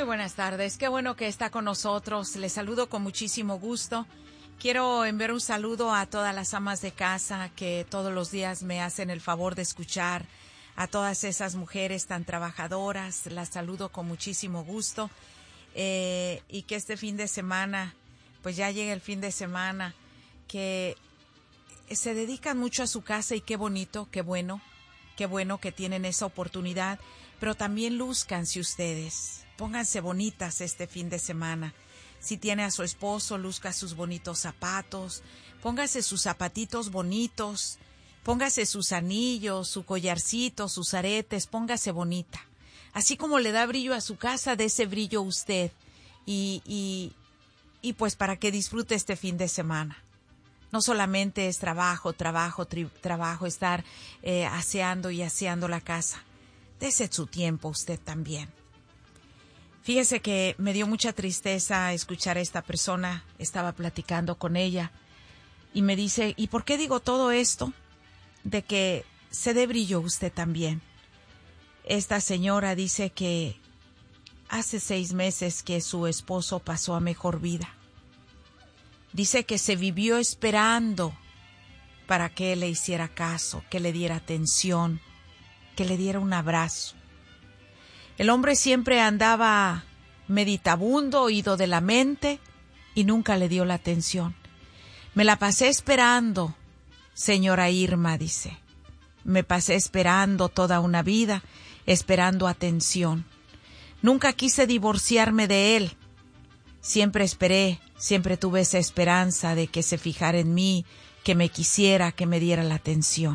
Muy buenas tardes, qué bueno que está con nosotros. Les saludo con muchísimo gusto. Quiero enviar un saludo a todas las amas de casa que todos los días me hacen el favor de escuchar, a todas esas mujeres tan trabajadoras. Las saludo con muchísimo gusto y que este fin de semana, pues ya llegue el fin de semana, que se dedican mucho a su casa y qué bonito, qué bueno que tienen esa oportunidad, pero también lúzcanse ustedes, pónganse bonitas este fin de semana. Si tiene a su esposo, luzca sus bonitos zapatos, póngase sus zapatitos bonitos, póngase sus anillos, su collarcito, sus aretes, póngase bonita. Así como le da brillo a su casa, dé ese brillo usted y pues para que disfrute este fin de semana. No solamente es trabajo, estar aseando y aseando la casa. Dese su tiempo usted también. Fíjese que me dio mucha tristeza escuchar a esta persona. Estaba platicando con ella y me dice, ¿y por qué digo todo esto? De que se dé brillo usted también. Esta señora dice que hace 6 meses que su esposo pasó a mejor vida. Dice que se vivió esperando para que él le hiciera caso, que le diera atención, que le diera un abrazo. El hombre siempre andaba meditabundo, oído de la mente, y nunca le dio la atención. Me la pasé esperando, señora Irma, dice. Me pasé esperando toda una vida, esperando atención. Nunca quise divorciarme de él. Siempre esperé, siempre tuve esa esperanza de que se fijara en mí, que me quisiera, que me diera la atención.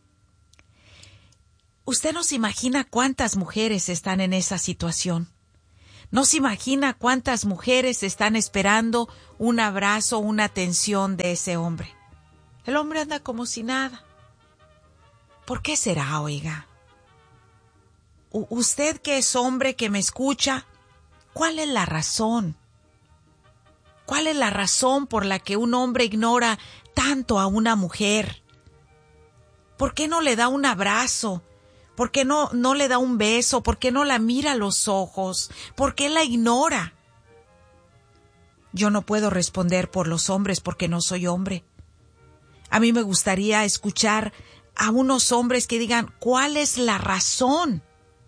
Usted no se imagina cuántas mujeres están en esa situación. No se imagina cuántas mujeres están esperando un abrazo, una atención de ese hombre. El hombre anda como si nada. ¿Por qué será, oiga? Usted que es hombre, que me escucha, ¿cuál es la razón? ¿Cuál es la razón por la que un hombre ignora tanto a una mujer? ¿Por qué no le da un abrazo? ¿Por qué no le da un beso? ¿Por qué no la mira a los ojos? ¿Por qué la ignora? Yo no puedo responder por los hombres porque no soy hombre. A mí me gustaría escuchar a unos hombres que digan cuál es la razón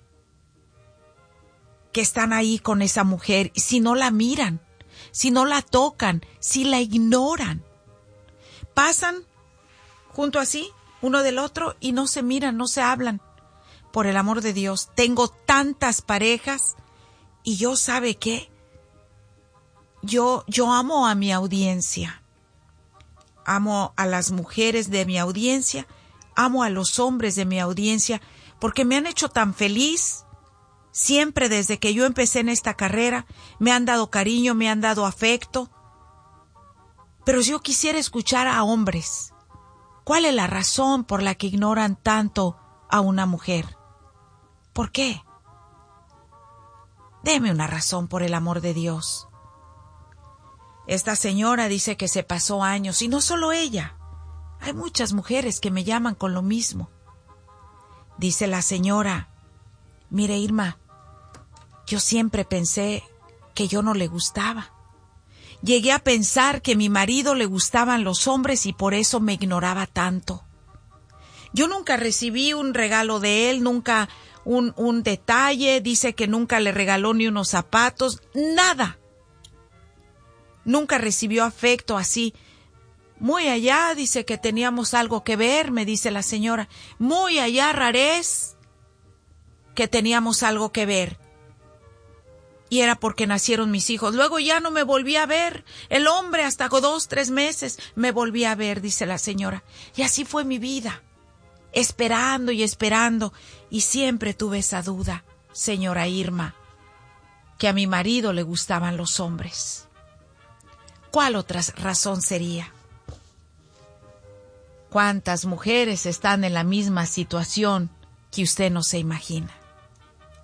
que están ahí con esa mujer si no la miran, si no la tocan, si la ignoran. Pasan junto así, uno del otro, y no se miran, no se hablan. Por el amor de Dios, tengo tantas parejas y yo, ¿sabe qué? Yo amo a mi audiencia. Amo a las mujeres de mi audiencia, amo a los hombres de mi audiencia, porque me han hecho tan feliz. Siempre desde que yo empecé en esta carrera, me han dado cariño, me han dado afecto. Pero yo quisiera escuchar a hombres. ¿Cuál es la razón por la que ignoran tanto a una mujer? ¿Por qué? Deme una razón, por el amor de Dios. Esta señora dice que se pasó años, y no solo ella. Hay muchas mujeres que me llaman con lo mismo. Dice la señora, mire Irma, yo siempre pensé que yo no le gustaba. Llegué a pensar que a mi marido le gustaban los hombres y por eso me ignoraba tanto. Yo nunca recibí un regalo de él, nunca un detalle, dice que nunca le regaló ni unos zapatos, nada. Nunca recibió afecto así. Muy allá, dice que teníamos algo que ver, me dice la señora. Muy allá, rarez, que teníamos algo que ver. Y era porque nacieron mis hijos. Luego ya no me volví a ver. El hombre hasta 2, 3 meses me volví a ver, dice la señora. Y así fue mi vida. Esperando y esperando. Y siempre tuve esa duda, señora Irma, que a mi marido le gustaban los hombres. ¿Cuál otra razón sería? ¿Cuántas mujeres están en la misma situación que usted no se imagina?